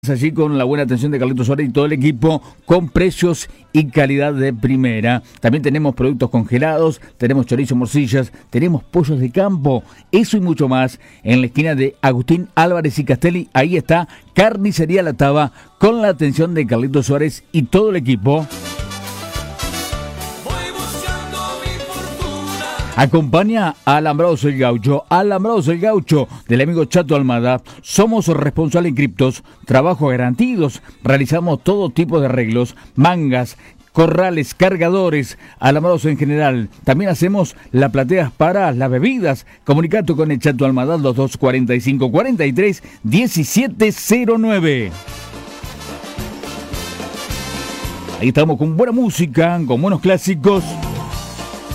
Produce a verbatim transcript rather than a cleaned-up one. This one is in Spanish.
Allí con la buena atención de Carlitos Suárez y todo el equipo, con precios y calidad de primera. También tenemos productos congelados, tenemos chorizo, morcillas, tenemos pollos de campo, eso y mucho más en la esquina de Agustín Álvarez y Castelli. Ahí está Carnicería La Taba, con la atención de Carlitos Suárez y todo el equipo. Acompaña a Alambrados el Gaucho, Alambrados el Gaucho del amigo Chato Almada. Somos responsables en criptos, trabajos garantidos, realizamos todo tipo de arreglos, mangas, corrales, cargadores, alambrados en general. También hacemos las plateas para las bebidas. Comunicate con el Chato Almada al dos dos cuatro cinco cuatro tres uno siete cero nueve. Ahí estamos con buena música, con buenos clásicos.